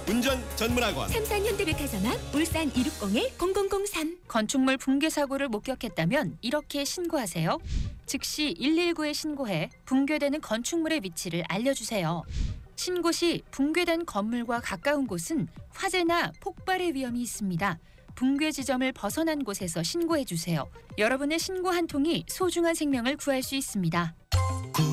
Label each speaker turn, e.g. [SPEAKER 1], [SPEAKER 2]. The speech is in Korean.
[SPEAKER 1] 운전 전문학원.
[SPEAKER 2] 삼산현대백화점 울산 260-0003.
[SPEAKER 3] 건축물 붕괴 사고를 목격했다면 이렇게 신고하세요. 즉시 119에 신고해 붕괴되는 건축물의 위치를 알려주세요. 신고 시 붕괴된 건물과 가까운 곳은 화재나 폭발의 위험이 있습니다. 붕괴 지점을 벗어난 곳에서 신고해 주세요. 여러분의 신고 한 통이 소중한 생명을 구할 수 있습니다.